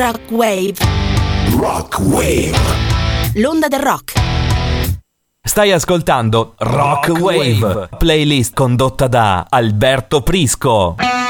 Rock Wave. Rock Wave. L'onda del rock. Stai ascoltando Rock Wave, playlist condotta da Alberto Prisco.